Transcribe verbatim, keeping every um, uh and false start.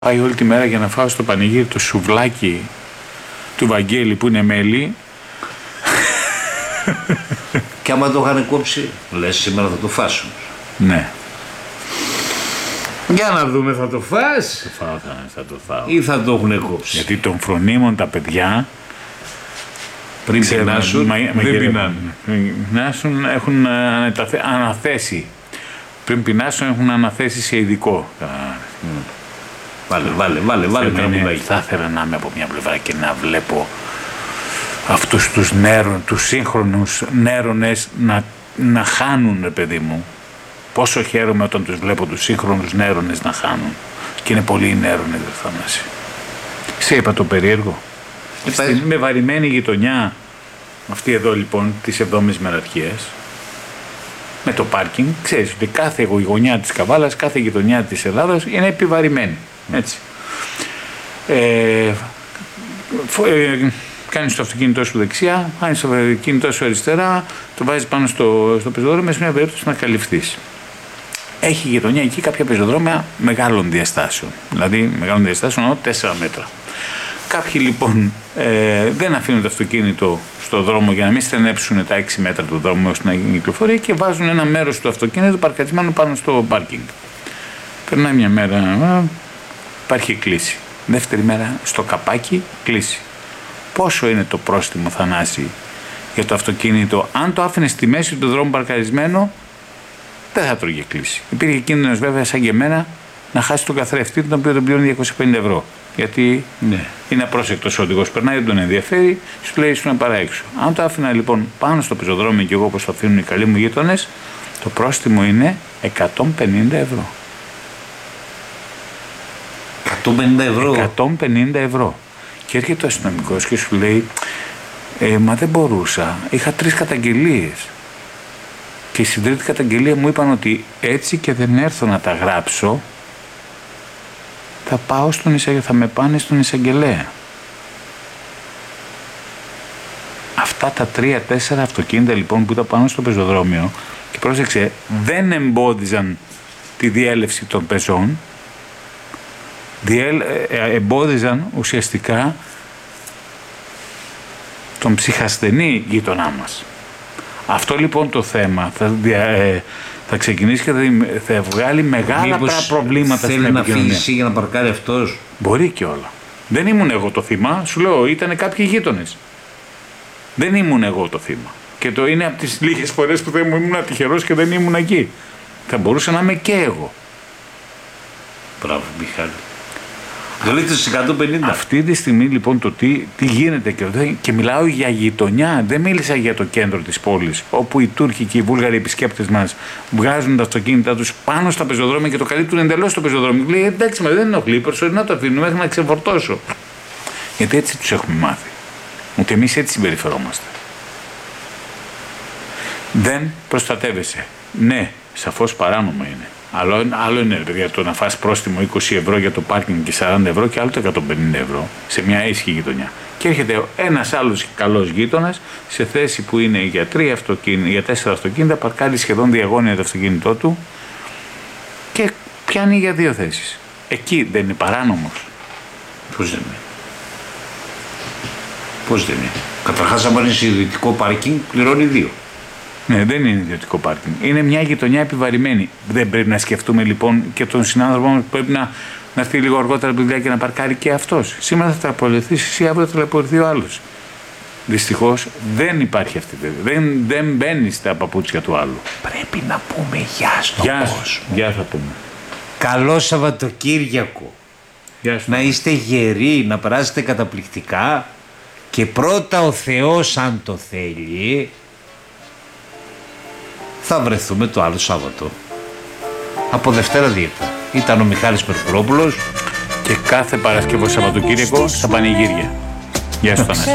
Πάει όλη τη μέρα για να φάω στο πανηγύρι το σουβλάκι του Βαγγέλη που είναι μέλι. Και άμα το είχαν κόψει, λες σήμερα θα το φάσουν. Ναι. Για να δούμε, θα το φας. Το φάω, θα, θα το φάω. Ή θα το έχουν κόψει. Γιατί των φρονίμων τα παιδιά πριν πεινάσουν, δεν πεινάνε. Πριν πεινάσουν έχουν αναθέσει. Πριν πεινάσουν έχουν αναθέσει σε ειδικό. Mm. Βάλε, βάλε, βάλε, βάλε είναι, θα ήθελα να είμαι από μια πλευρά και να βλέπω αυτούς τους νέρων, τους σύγχρονους νέρονες να, να χάνουν, ρε παιδί μου. Πόσο χαίρομαι όταν τους βλέπω τους σύγχρονους νέρονες να χάνουν. Και είναι πολλοί οι νέρονες, δεν Θανάση. Σε είπα το περίεργο. Στην, με βαρημένη γειτονιά, αυτή εδώ λοιπόν, τις εβδόμες μερατιές, με το πάρκινγκ, ξέρεις ότι κάθε γωνιά της Καβάλας, κάθε γειτονιά της Ελλάδας είναι επιβαρημένη. Έτσι. Ε, φο, ε, κάνεις το αυτοκίνητό σου δεξιά, κάνεις το αυτοκίνητό σου αριστερά, το βάζεις πάνω στο, στο πεζοδρόμιο, σε μια περίπτωση να καλυφθείς. Έχει γειτονιά εκεί κάποια πεζοδρόμια μεγάλων διαστάσεων. Δηλαδή μεγάλων διαστάσεων, ενώ τέσσερα μέτρα. Κάποιοι λοιπόν ε, δεν αφήνουν το αυτοκίνητο στο δρόμο για να μην στενέψουν τα έξι μέτρα του δρόμου ώστε να γίνει κυκλοφορία και βάζουν ένα μέρος του αυτοκίνητου παρκαρισμένο πάνω στο πάρκινγκ. Περνάει μια μέρα, υπάρχει κλίση. Δεύτερη μέρα στο καπάκι, κλίση. Πόσο είναι το πρόστιμο, Θανάση, για το αυτοκίνητο? Αν το άφηνε στη μέση του δρόμου παρκαρισμένο, δεν θα τρώγε κλίση. Υπήρχε κίνδυνος βέβαια σαν και εμένα να χάσει τον καθρέφτη, τον οποίο τον πληρώνει διακόσια πενήντα ευρώ. Γιατί ναι, είναι απρόσεκτος ο οδηγός, περνάει, δεν τον ενδιαφέρει, σου λέει ήσουν παρά έξω. Αν το άφηνα λοιπόν πάνω στο πεζοδρόμιο και εγώ όπως το αφήνουν οι καλοί μου γείτονες, το πρόστιμο είναι εκατόν πενήντα ευρώ. εκατόν πενήντα ευρώ. εκατόν πενήντα ευρώ. Και έρχεται ο αστυνομικός και σου λέει, ε, μα δεν μπορούσα, είχα τρεις καταγγελίες. Και στην τρίτη καταγγελία μου είπαν ότι έτσι και δεν έρθω να τα γράψω, θα πάω στον εισαγγελέα, θα με πάνε στον εισαγγελέα. Αυτά τα τρία-τέσσερα αυτοκίνητα λοιπόν που ήταν πάνω στο πεζοδρόμιο, και πρόσεξε, δεν εμπόδιζαν τη διέλευση των πεζών, διέλ, ε, εμπόδιζαν ουσιαστικά τον ψυχασθενή γείτονά μας. Αυτό λοιπόν το θέμα θα, ε, θα ξεκινήσει και θα, θα βγάλει μεγάλα προβλήματα στην επικοινωνία. Θέλει να φύγει εσύ για να παρκάρει αυτός. Μπορεί και όλα. Δεν ήμουν εγώ το θύμα, σου λέω, ήταν κάποιοι γείτονες. Δεν ήμουν εγώ το θύμα. Και το είναι από τις λίγες φορές που δεν μου ήμουν τυχερός και δεν ήμουν εκεί. Θα μπορούσα να είμαι και εγώ. Μπράβο, Μιχάλη. Το λέτε στις εκατόν πενήντα. Αυτή τη στιγμή λοιπόν το τι, τι γίνεται και, και μιλάω για γειτονιά, δεν μίλησα για το κέντρο της πόλης, όπου οι Τούρκοι και οι Βούλγαροι επισκέπτες μας βγάζουν τα αυτοκίνητά τους πάνω στα πεζοδρόμια και το καλύπτουν εντελώς στο πεζοδρόμιο. Λέει εντάξει, μα δεν ενοχλεί, προσωρινά το αφήνουμε μέχρι να ξεφορτώσω. Γιατί έτσι τους έχουμε μάθει. Ότι εμείς έτσι συμπεριφερόμαστε. Δεν προστατεύεσαι. Ναι, σαφώς παράνομο είναι. Άλλο, άλλο είναι παιδιά, το να φας πρόστιμο είκοσι ευρώ για το πάρκινγκ και σαράντα ευρώ και άλλο το εκατόν πενήντα ευρώ σε μια ήσυχη γειτονιά. Και έρχεται ένας άλλος καλός γείτονας σε θέση που είναι για, τρία αυτοκίνητα, για τέσσερα αυτοκίνητα, παρκάρει σχεδόν διαγώνια το αυτοκίνητό του και πιάνει για δύο θέσεις. Εκεί δεν είναι παράνομος? Πώς δεν είναι? Πώς δεν είναι? Καταρχάς, αν είναι σε ιδιωτικό πάρκινγκ, πληρώνει δύο. Ναι, δεν είναι ιδιωτικό πάρκινγκ. Είναι μια γειτονιά επιβαρημένη. Δεν πρέπει να σκεφτούμε λοιπόν και τον συνάνθρωπό μας που πρέπει να, να έρθει λίγο αργότερα από τη δουλειά και να παρκάρει και αυτός? Σήμερα θα ταλαιπωρηθείς εσύ, αύριο θα ταλαιπωρηθεί ο άλλος. Δυστυχώς δεν υπάρχει αυτή. Δεν, δεν μπαίνει στα παπούτσια του άλλου. Πρέπει να πούμε γεια στον γεια, κόσμο. Γεια θα πούμε. Καλό Σαββατοκύριακο. Γεια σου. Να είστε γεροί, να περάσετε καταπληκτικά και πρώτα ο Θεός αν το θέλει θα βρεθούμε το άλλο Σάββατο. Από Δευτέρα Δίαιτα. Ήταν ο Μιχάλης Περπουρόπουλος και κάθε Παρασκευό Σαββατοκύριακο στα πανηγύρια. Γεια σου Θανάση.